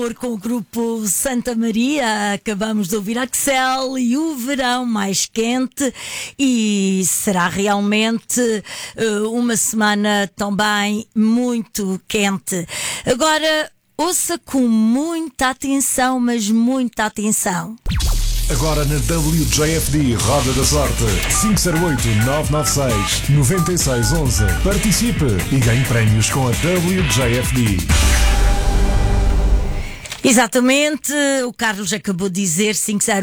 Com o grupo Santa Maria, acabamos de ouvir Axel e o verão mais quente, e será realmente uma semana também muito quente. Agora, ouça com muita atenção, mas muita atenção. Agora na WJFD Roda da Sorte 508-996-9611. Participe e ganhe prémios com a WJFD. Exatamente, o Carlos acabou de dizer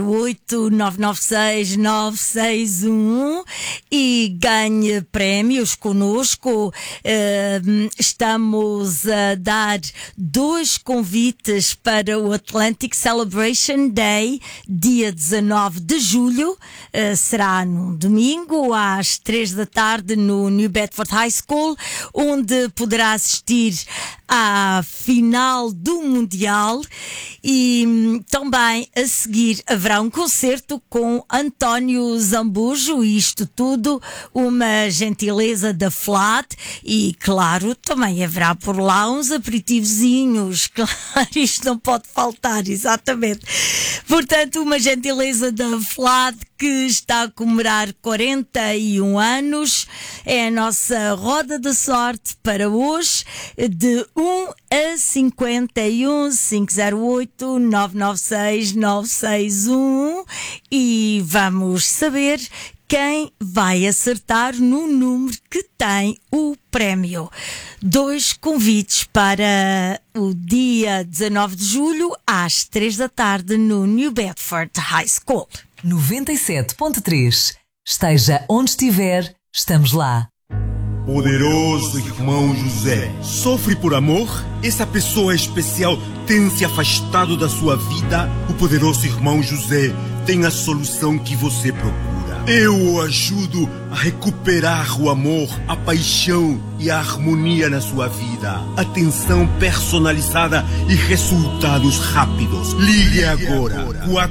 508-996-9611 e ganhe prémios connosco. Estamos a dar 2 convites para o Atlantic Celebration Day, dia 19 de julho. Será num domingo, às 3 da tarde, no New Bedford High School, onde poderá assistir à final do Mundial. E também a seguir haverá um concerto com António Zambujo, e isto tudo uma gentileza da Flat, e claro, também haverá por lá uns aperitivozinhos, claro, isto não pode faltar, exatamente. Portanto, uma gentileza da Flat, que está a comemorar 41 anos. É a nossa roda da sorte para hoje, de 1 a 51 508-996-9611, e vamos saber quem vai acertar no número que tem o prémio. 2 convites para o dia 19 de julho, às 3 da tarde, no New Bedford High School. 97.3. Esteja onde estiver, estamos lá. Poderoso irmão José, sofre por amor? Essa pessoa especial tem se afastado da sua vida? O poderoso irmão José tem a solução que você procura. Eu o ajudo a recuperar o amor, a paixão e a harmonia na sua vida. Atenção personalizada e resultados rápidos. Ligue agora.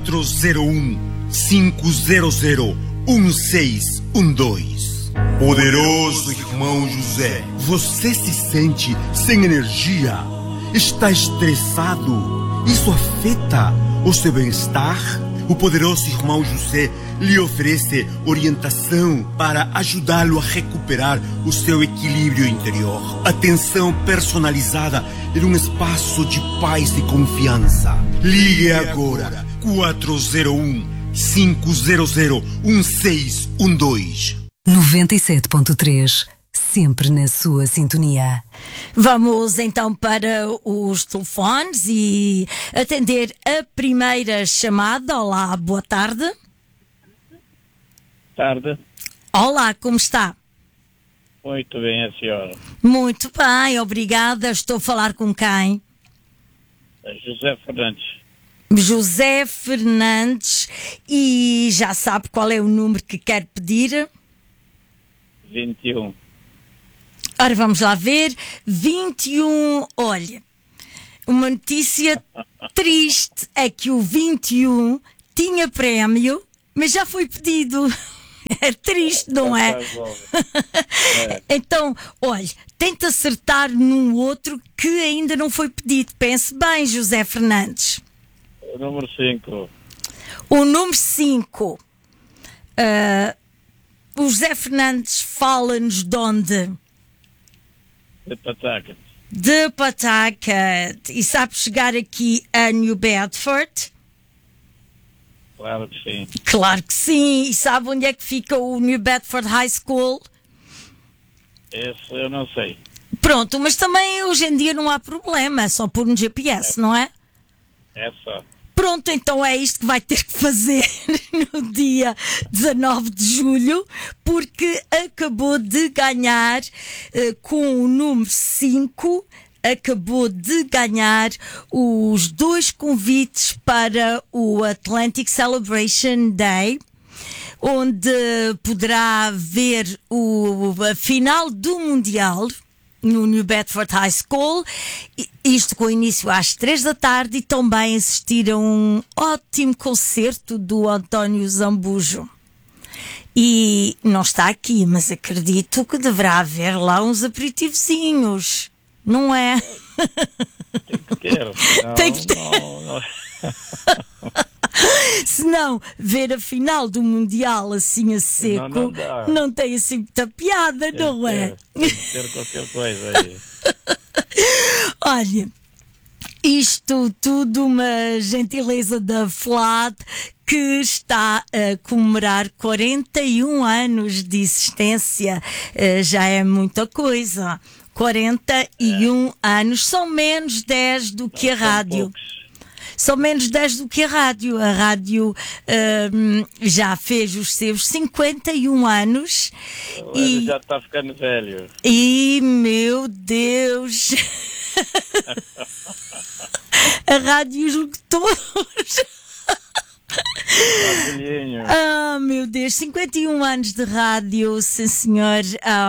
401-500-1612. Poderoso irmão José, você se sente sem energia? Está estressado? Isso afeta o seu bem-estar? O poderoso irmão José lhe oferece orientação para ajudá-lo a recuperar o seu equilíbrio interior. Atenção personalizada em um espaço de paz e confiança. Ligue agora. 401-500-1612. 97.3. Sempre na sua sintonia. Vamos então para os telefones e atender a primeira chamada. Olá, boa tarde. Tarde. Olá, como está? Muito bem, a senhora. Muito bem, obrigada. Estou a falar com quem? José Fernandes. José Fernandes. E já sabe qual é o número que quer pedir? 21. Ora, vamos lá ver. 21. Olha, uma notícia triste é que o 21 tinha prémio, mas já foi pedido. É triste, não é? Então, olha, tenta acertar num outro que ainda não foi pedido. Pense bem, José Fernandes. O número 5. O número 5. O José Fernandes fala-nos de onde? De Pawtucket. De Pawtucket. E sabe chegar aqui a New Bedford? Claro que sim. Claro que sim. E sabe onde é que fica o New Bedford High School? Esse eu não sei. Pronto, mas também hoje em dia não há problema. É só pôr um GPS, não é? É só. Pronto, então é isto que vai ter que fazer no dia 19 de julho, porque acabou de ganhar, com o número 5, acabou de ganhar os 2 convites para o Atlantic Celebration Day, onde poderá ver a final do Mundial no New Bedford High School, isto com início às 3 da tarde, e também assistir a um ótimo concerto do António Zambujo. E não está aqui, mas acredito que deverá haver lá uns aperitivozinhos, não é? Tem que ter. Não, Tem que ter. Não. Se não, ver a final do Mundial assim a seco, Não dá. não tem assim muita piada, não é? Tem que ter qualquer coisa aí. Olha, isto tudo uma gentileza da FLAD, que está a comemorar 41 anos de existência. Já é muita coisa. 41 anos, são menos 10 do que a São rádio. poucos. São menos 10 do que a rádio. A rádio já fez os seus 51 anos. Ele já está ficando velho. E, meu Deus, a rádio e os locutores. Velhinho. Meu Deus, 51 anos de rádio, sim senhor,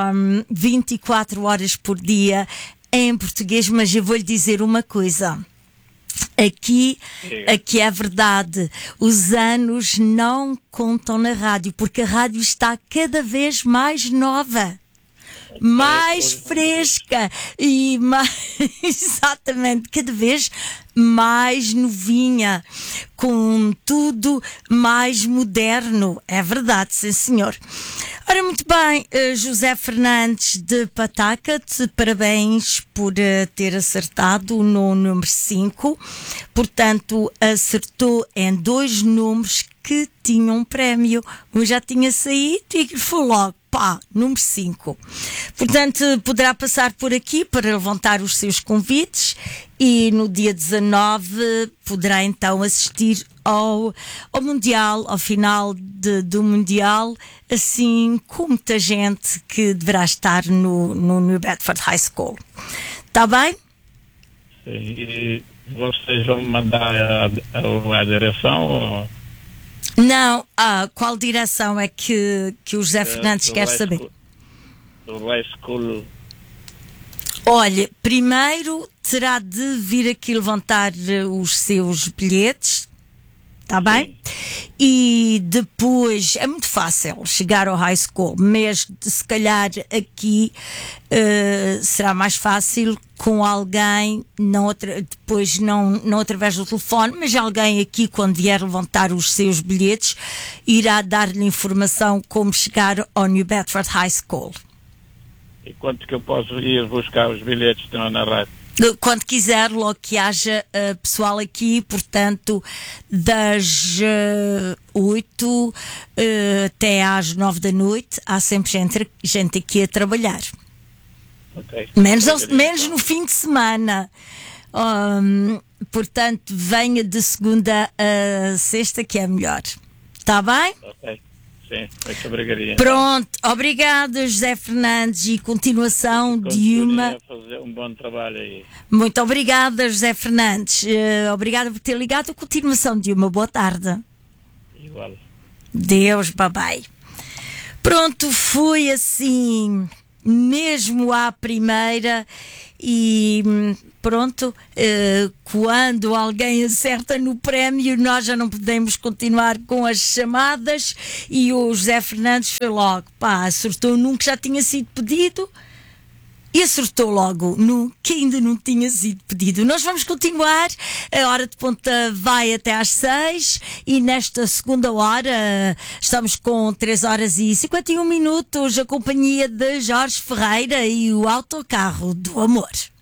24 horas por dia em português, mas eu vou-lhe dizer uma coisa. Aqui é verdade, os anos não contam na rádio, porque a rádio está cada vez mais nova, mais fresca e mais, exatamente, cada vez mais novinha, com tudo mais moderno. É verdade, sim senhor. Ora, muito bem, José Fernandes de Pataca-te, parabéns por ter acertado no número 5. Portanto, acertou em 2 números que tinham um prémio. Um já tinha saído e foi logo, pá, número 5. Portanto, poderá passar por aqui para levantar os seus convites e no dia 19 poderá então assistir ao Mundial, ao final do Mundial, assim como muita gente que deverá estar no New Bedford High School. Está bem? Sim, e vocês vão mandar a direção? Ou... Não, qual direção é que o José Fernandes quer saber? Do High School. Olha, primeiro terá de vir aqui levantar os seus bilhetes, está bem? E depois, é muito fácil chegar ao high school, mas se calhar aqui será mais fácil com alguém, depois não através do telefone, mas alguém aqui, quando vier levantar os seus bilhetes, irá dar-lhe informação como chegar ao New Bedford High School. E quanto que eu posso ir buscar os bilhetes que estão na rádio? Quando quiser, logo que haja pessoal aqui, portanto, das 8 até às 9 da noite, há sempre gente aqui a trabalhar. Okay. Menos no fim de semana. Portanto, venha de segunda a sexta, que é melhor. Está bem? Ok. Sim, muito obrigado. Pronto, obrigada José Fernandes e continuação de uma... a fazer um bom trabalho aí. Muito obrigada José Fernandes, obrigada por ter ligado, continuação de uma boa tarde. Igual. Deus, babai. Pronto, foi assim, mesmo à primeira e pronto, quando alguém acerta no prémio, nós já não podemos continuar com as chamadas e o José Fernandes foi logo, pá, acertou num que já tinha sido pedido e acertou logo num que ainda não tinha sido pedido. Nós vamos continuar, a hora de ponta vai até às 6 e nesta segunda hora estamos com 3 horas e 51 minutos, a companhia de Jorge Ferreira e o autocarro do amor.